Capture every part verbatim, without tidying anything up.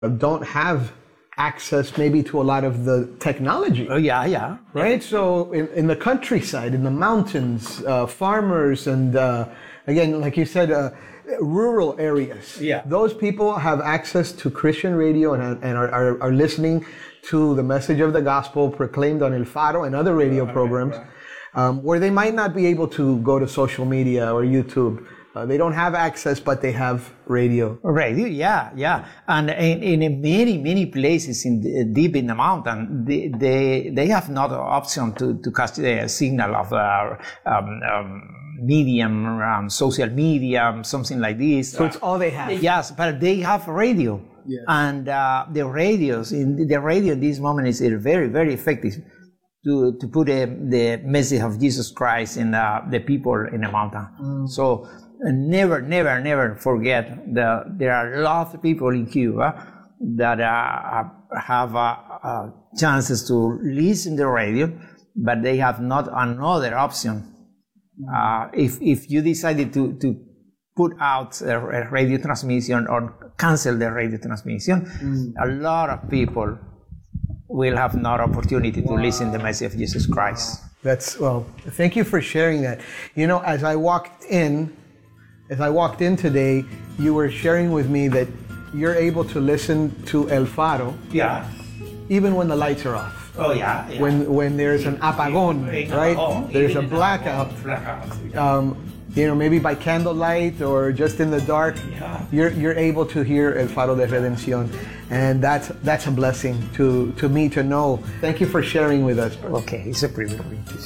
don't have access maybe to a lot of the technology. Oh, yeah, yeah. Right? So in, in the countryside, in the mountains, uh, farmers and, uh, again, like you said, uh, rural areas. Yeah. Those people have access to Christian radio and, and are, are, are listening to the message of the gospel proclaimed on El Faro and other radio right, programs, right. Um, where they might not be able to go to social media or YouTube. Uh, they don't have access, but they have radio. Radio, yeah, yeah. And in, in many, many places in the, deep in the mountain, they, they, they have not the option to, to cast a signal of uh, um, um, medium, um, social media, something like this. So it's all they have. Yes, but they have radio. Yes. And uh, the radios, in the radio in this moment is very, very effective to, to put a, the message of Jesus Christ in uh, the people in the mountain. Mm. So uh, never, never, never forget that there are a lot of people in Cuba that uh, have uh, uh, chances to listen to the radio, but they have not another option. Mm. Uh, if if you decided to, to put out a, a radio transmission or cancel the radio transmission, mm. a lot of people will have no opportunity to wow. listen to the message of Jesus Christ. That's, well, thank you for sharing that. You know, as I walked in, as I walked in today, you were sharing with me that you're able to listen to El Faro. Yeah. Even when the lights are off. Oh, yeah. yeah. When when there's an apagón, right? Oh, there's a blackout. blackout. Um, you know, maybe by candlelight or just in the dark, yeah. you're you're able to hear El Faro de Redención, and that's that's a blessing to to me to know. Thank you for sharing with us. Okay, it's a privilege.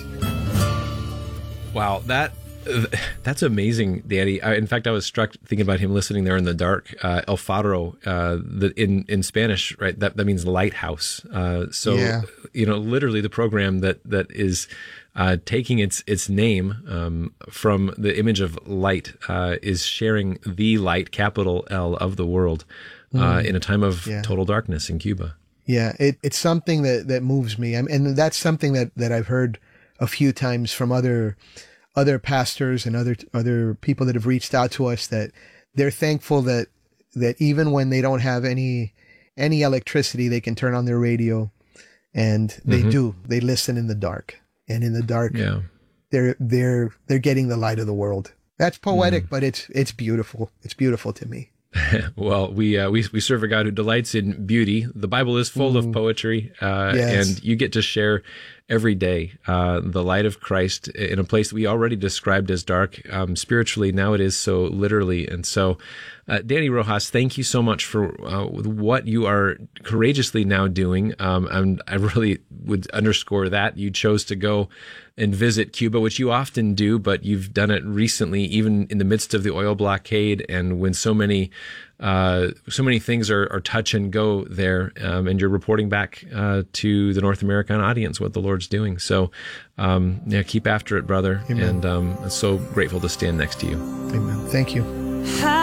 Wow, that that's amazing, Danny. I, in fact, I was struck thinking about him listening there in the dark. Uh, El Faro, uh, the, in in Spanish, right? That that means lighthouse. Uh, so yeah. you know, literally the program that that is. Uh, taking its its name um, from the image of light uh, is sharing the light, capital L, of the world uh, mm. in a time of yeah. total darkness in Cuba. Yeah, it, it's something that, that moves me, and that's something that, that I've heard a few times from other other pastors and other other people that have reached out to us, that they're thankful that that even when they don't have any any electricity, they can turn on their radio, and they mm-hmm. do. They listen in the dark. And in the dark, yeah. they're they're they're getting the light of the world. That's poetic, mm. but it's it's beautiful. It's beautiful to me. Well, we uh, we we serve a God who delights in beauty. The Bible is full mm. of poetry, uh, yes. and you get to share every day uh, the light of Christ in a place that we already described as dark. Um, spiritually, now it is so literally. And so, uh, Danny Rojas, thank you so much for uh, what you are courageously now doing. Um, and I really would underscore that you chose to go and visit Cuba, which you often do, but you've done it recently, even in the midst of the oil blockade, and when so many uh, so many things are, are touch and go there, um, and you're reporting back uh, to the North American audience what the Lord's doing. So, um, yeah, keep after it, brother. Amen. And um, I'm so grateful to stand next to you. Amen. Thank you.